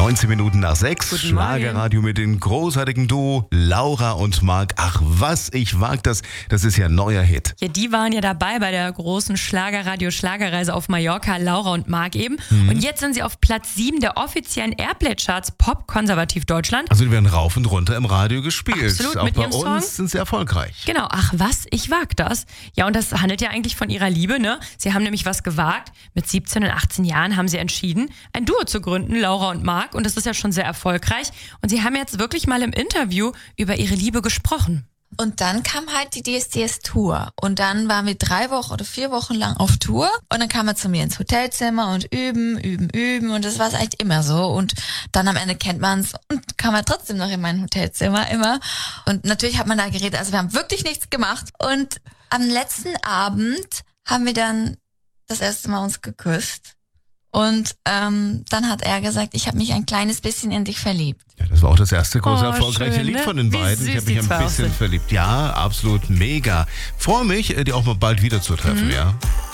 19 Minuten nach 6. Guten Schlagerradio mit dem großartigen Duo Laura und Marc. Ach was, ich wag das. Das ist ja ein neuer Hit. Ja, die waren ja dabei bei der großen Schlagerradio-Schlagerreise auf Mallorca, Laura und Marc eben. Und jetzt sind sie auf Platz 7 der offiziellen Airplay-Charts Pop Konservativ Deutschland. Also die werden rauf und runter im Radio gespielt. Absolut, auch mit bei ihrem uns Song. sind sie erfolgreich. Genau, ach was, ich wag das. Ja, und das handelt ja eigentlich von ihrer Liebe, ne? Sie haben nämlich was gewagt. Mit 17 und 18 Jahren haben sie entschieden, ein Duo zu gründen, Laura und Marc. Und das ist ja schon sehr erfolgreich. Und sie haben jetzt wirklich mal im Interview über ihre Liebe gesprochen. Und dann kam halt die DSDS-Tour. Und dann waren wir 3 Wochen oder 4 Wochen lang auf Tour. Und dann kam er zu mir ins Hotelzimmer und üben. Und das war eigentlich immer so. Und dann am Ende kennt man's und kam er trotzdem noch in mein Hotelzimmer immer. Und natürlich hat man da geredet. Also wir haben wirklich nichts gemacht. Und am letzten Abend haben wir dann das erste Mal uns geküsst. Und dann hat er gesagt, ich habe mich ein kleines bisschen in dich verliebt. Ja, das war auch das erste große erfolgreiche schön, Lied ne? von den Wie beiden. Ich süß habe mich die ein zwei bisschen sind. verliebt. Ja, absolut mega. Freue mich, die auch mal bald wieder zu treffen, ja.